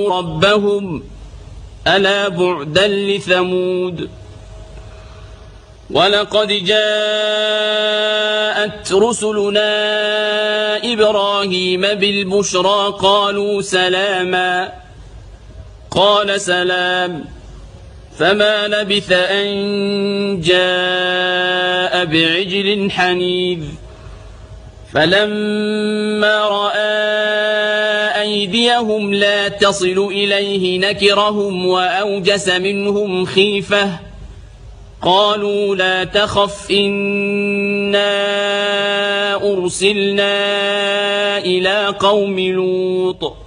ربهم ألا بعدا لثمود ولقد جاءت رسلنا إبراهيم بالبشرى قالوا سلاما قال سلام فما لبث أن جاء بعجل حنيذ فلما رأى أيديهم لا تصل إليه نكرهم وأوجس منهم خيفة قالوا لا تخف إنا أرسلنا إلى قوم لوط